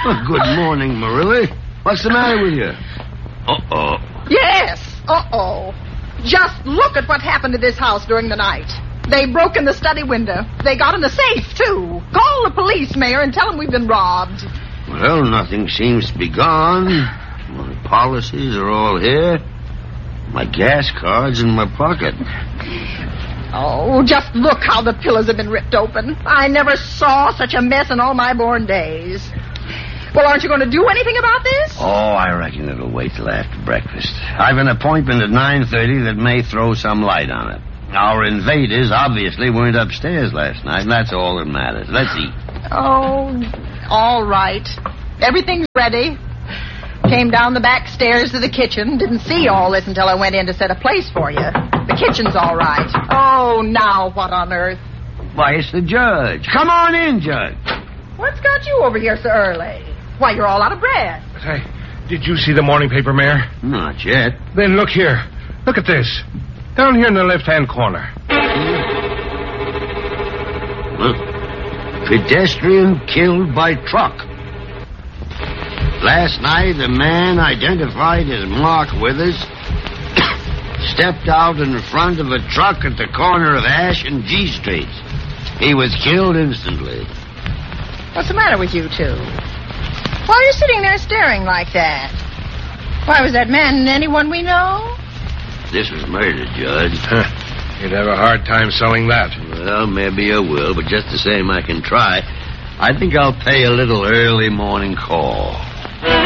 Well, good morning, Marilla. What's the matter with you? Uh-oh. Yes, uh-oh. Just look at what happened to this house during the night. They broke in the study window. They got in the safe, too. Call the police, Mayor, and tell them we've been robbed. Well, nothing seems to be gone. My policies are all here. My gas card's in my pocket. Oh, just look how the pillows have been ripped open. I never saw such a mess in all my born days. Well, aren't you going to do anything about this? Oh, I reckon it'll wait till after breakfast. I've an appointment at 9:30 that may throw some light on it. Our invaders obviously weren't upstairs last night, and that's all that matters. Let's eat. Oh, all right. Everything's ready. Came down the back stairs to the kitchen. Didn't see all this until I went in to set a place for you. The kitchen's all right. Oh, now what on earth? Why, it's the judge. Come on in, Judge. What's got you over here so early? Why, you're all out of breath. Did you see the morning paper, Mayor? Not yet. Then look here. Look at this. Down here in the left-hand corner. Look. Pedestrian killed by truck. Last night, a man identified as Mark Withers stepped out in front of a truck at the corner of Ash and G Streets. He was killed instantly. What's the matter with you two? Why are you sitting there staring like that? Why, was that man anyone we know? This was murder, Judge. You'd have a hard time selling that. Well, maybe I will, but just the same I can try. I think I'll pay a little early morning call.